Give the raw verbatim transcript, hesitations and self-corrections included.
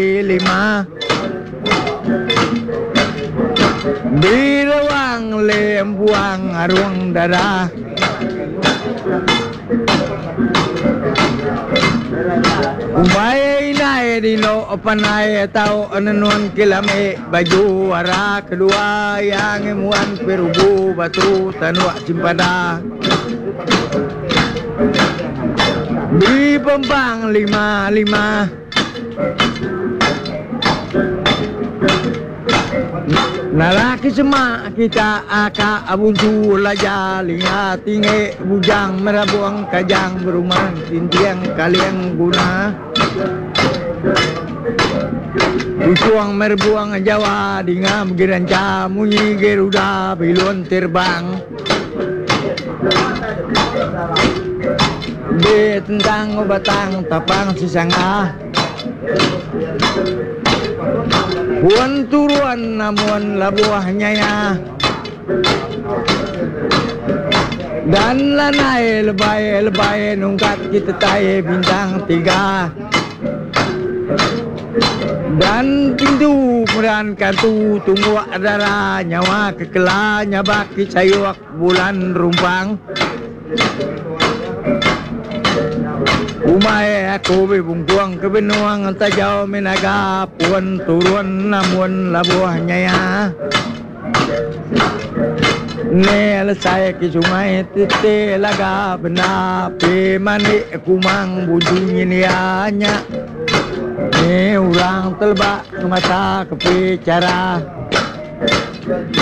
lima Birawang lembuang arung darah Umay inay dino panay tao ananuan kilame baju wara kedua yang emuan perubu batu tanua cimpada di pembang lima lima Nalaki semak kita aka abuntu laja lihat tinggi bujang merabuang kajang berumah tintiang kalian guna Ucuang merbuang Jawa dingam giranca munyi geruda bilon terbang Di tentang obatang tapang sisanga Puan turuan namun labuahnya ya Dan lanai lebay-lebay nungkat kita tayo bintang tiga Dan pintu meran kartu tunggu adara nyawa kekela nyabaki sayuak bulan rumpang Umay aku bibungkuang kebenuang tajau menaga puan turun namun labuahnya ya Ne saya ke sungai tete laga bena pe mani kumang bunyi nianya Ne orang telbak mata kepe cara